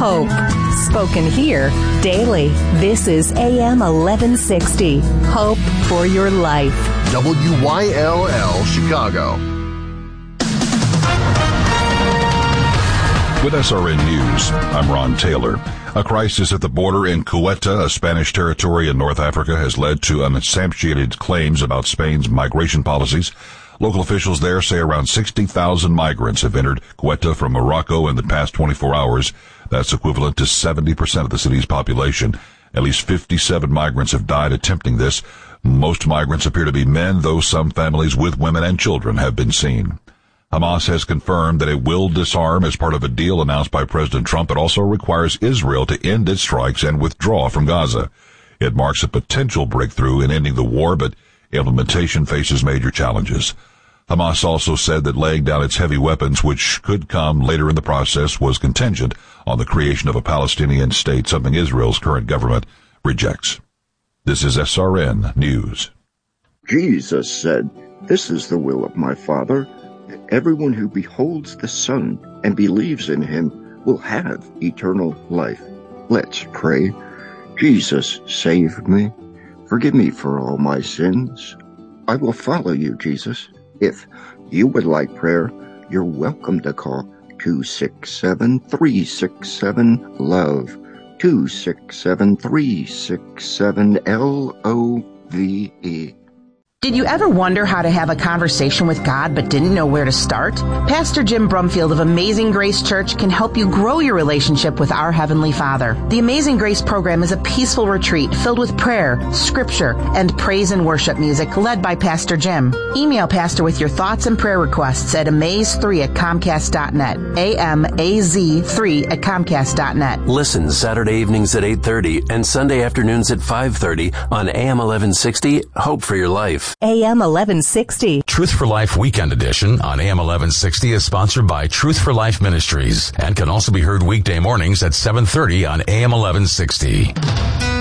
hope. Spoken here daily. This is AM 1160. Hope for your life. WYLL Chicago. With SRN News, I'm Ron Taylor. A crisis at the border in Ceuta, a Spanish territory in North Africa, has led to unsubstantiated claims about Spain's migration policies. Local officials there say around 60,000 migrants have entered Ceuta from Morocco in the past 24 hours. That's equivalent to 70% of the city's population. At least 57 migrants have died attempting this. Most migrants appear to be men, though some families with women and children have been seen. Hamas has confirmed that it will disarm as part of a deal announced by President Trump. It also requires Israel to end its strikes and withdraw from Gaza. It marks a potential breakthrough in ending the war, but implementation faces major challenges. Hamas also said that laying down its heavy weapons, which could come later in the process, was contingent on the creation of a Palestinian state, something Israel's current government rejects. This is SRN News. Jesus said, "This is the will of my Father, that everyone who beholds the Son and believes in him will have eternal life." Let's pray. Jesus, save me. Forgive me for all my sins. I will follow you, Jesus. If you would like prayer, you're welcome to call 267-367-LOVE, 267-367-LOVE. Did you ever wonder how to have a conversation with God but didn't know where to start? Pastor Jim Brumfield of Amazing Grace Church can help you grow your relationship with our Heavenly Father. The Amazing Grace program is a peaceful retreat filled with prayer, scripture, and praise and worship music led by Pastor Jim. Email Pastor with your thoughts and prayer requests at amaze3@comcast.net, amaz3@comcast.net. Listen Saturday evenings at 8:30 and Sunday afternoons at 5:30 on AM 1160, Hope for Your Life. AM 1160. Truth for Life Weekend Edition on AM 1160 is sponsored by Truth for Life Ministries and can also be heard weekday mornings at 7:30 on AM 1160.